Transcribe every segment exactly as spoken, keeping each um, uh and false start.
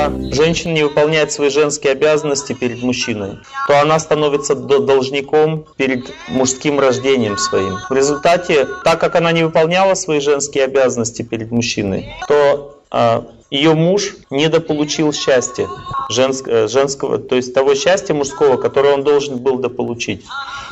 когда женщина не выполняет свои женские обязанности перед мужчиной, то она становится должником перед мужским рождением своим. В результате, так как она не выполняла свои женские обязанности перед мужчиной, то а, ее муж недополучил счастья женского, женского, то есть того счастья мужского, которое он должен был дополучить.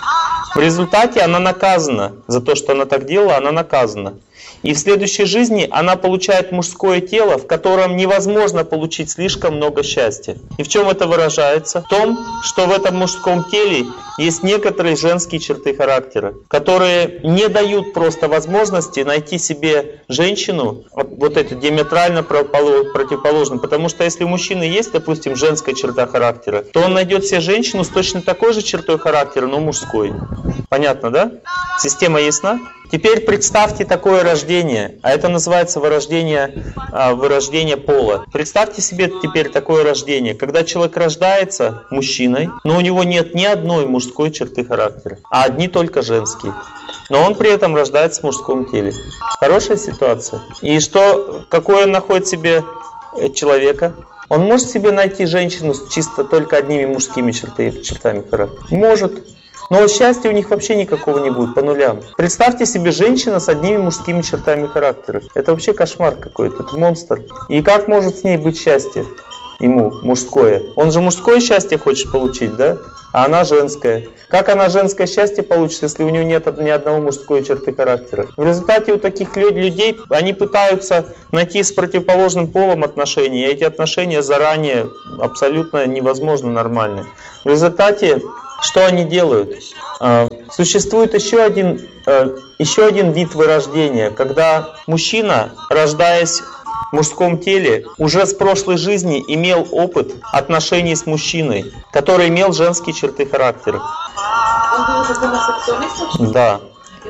В результате она наказана за то, что она так делала, она наказана. И в следующей жизни она получает мужское тело, в котором невозможно получить слишком много счастья. И в чем это выражается? В том, что в этом мужском теле есть некоторые женские черты характера, которые не дают просто возможности найти себе женщину, вот эту диаметрально противоположную. Потому что если у мужчины есть, допустим, женская черта характера, то он найдет себе женщину с точно такой же чертой характера, но мужской. Понятно, да? Система ясна? Теперь представьте такое рождение, а это называется вырождение, вырождение пола. Представьте себе теперь такое рождение, когда человек рождается мужчиной, но у него нет ни одной мужской черты характера, а одни только женские. Но он при этом рождается в мужском теле. Хорошая ситуация. И что, какой он находит себе человека? Он может себе найти женщину с чисто только одними мужскими чертами, чертами характера? Может. Но счастья у них вообще никакого не будет, по нулям. Представьте себе женщину с одними мужскими чертами характера. Это вообще кошмар какой-то, это монстр. И как может с ней быть счастье ему, мужское? Он же мужское счастье хочет получить, да? А она женская. Как она женское счастье получит, если у нее нет ни одного мужской черты характера? В результате у таких людей, они пытаются найти с противоположным полом отношения, и эти отношения заранее абсолютно невозможно нормальны. В результате что они делают? Существует еще один, еще один вид вырождения, когда мужчина, рождаясь в мужском теле, уже с прошлой жизни имел опыт отношений с мужчиной, который имел женские черты характера. Он был уже гомосексуалистом? Да.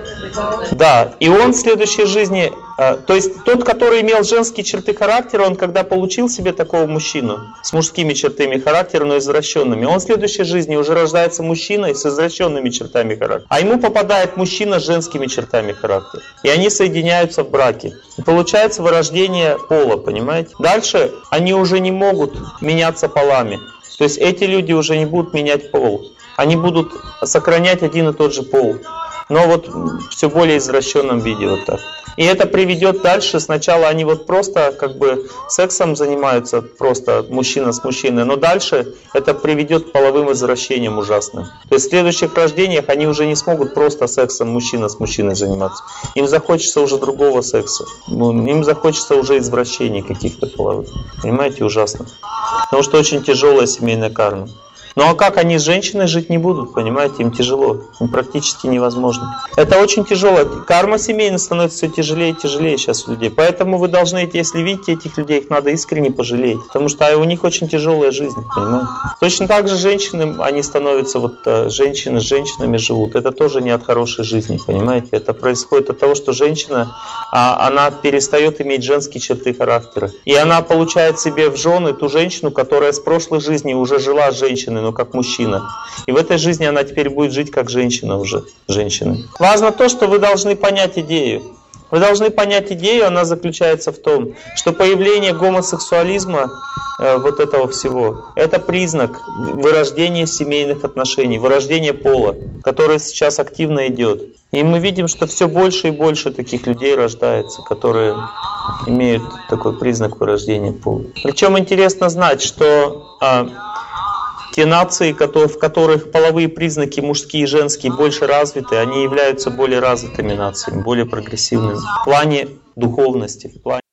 Да, и он в следующей жизни, то есть тот, который имел женские черты характера, он когда получил себе такого мужчину с мужскими чертами характера, но извращенными, он в следующей жизни уже рождается мужчиной с извращенными чертами характера. А ему попадает мужчина с женскими чертами характера. И они соединяются в браке. И получается вырождение пола, понимаете? Дальше они уже не могут меняться полами. То есть эти люди уже не будут менять пол. Они будут сохранять один и тот же пол. Но вот все более извращенном виде вот так. И это приведет дальше. Сначала они вот просто как бы сексом занимаются, просто мужчина с мужчиной. Но дальше это приведет к половым извращениям ужасным. То есть в следующих рождениях они уже не смогут просто сексом мужчина с мужчиной заниматься. Им захочется уже другого секса. Им захочется уже извращений каких-то половых. Понимаете, ужасно. Потому что очень тяжелая семейная карма. Ну а как они с женщиной жить не будут, понимаете, им тяжело, им практически невозможно. Это очень тяжело. Карма семейная становится все тяжелее и тяжелее сейчас у людей. Поэтому вы должны, если видите этих людей, их надо искренне пожалеть. Потому что у них очень тяжелая жизнь, понимаете. Точно так же женщины, они становятся, вот женщины с женщинами живут. Это тоже не от хорошей жизни, понимаете. Это происходит от того, что женщина, она перестает иметь женские черты характера. И она получает себе в жены ту женщину, которая с прошлой жизни уже жила с женщиной, но как мужчина. И в этой жизни она теперь будет жить как женщина уже, женщина. Важно то, что вы должны понять идею. Вы должны понять идею, она заключается в том, что появление гомосексуализма, э, вот этого всего, это признак вырождения семейных отношений, вырождения пола, который сейчас активно идет. И мы видим, что все больше и больше таких людей рождается, которые имеют такой признак вырождения пола. Причем интересно знать, что э, те нации, в которых половые признаки мужские и женские больше развиты, они являются более развитыми нациями, более прогрессивными в плане духовности, в плане